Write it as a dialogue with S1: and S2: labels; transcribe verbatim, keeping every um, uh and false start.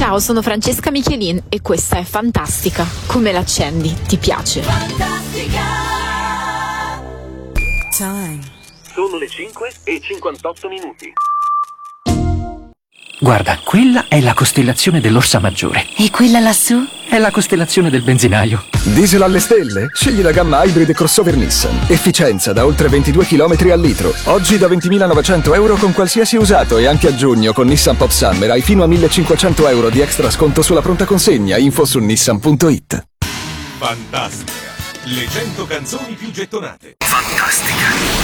S1: Ciao, sono Francesca Michelin e questa è Fantastica. Come l'accendi? Ti piace?
S2: Fantastica.
S3: Time.
S4: Sono le cinque e cinquantotto minuti.
S5: Guarda, quella è la costellazione dell'Orsa Maggiore.
S3: E quella lassù?
S5: È la costellazione del benzinaio.
S6: Diesel alle stelle? Scegli la gamma Hybrid crossover Nissan. Efficienza da oltre ventidue chilometri al litro. Oggi da ventimilanovecento euro con qualsiasi usato e anche a giugno con Nissan Pop Summer hai fino a millecinquecento euro di extra sconto sulla pronta consegna. Info su nissan punto it.
S7: Fantastica. Le cento canzoni più gettonate.
S5: Fantastica.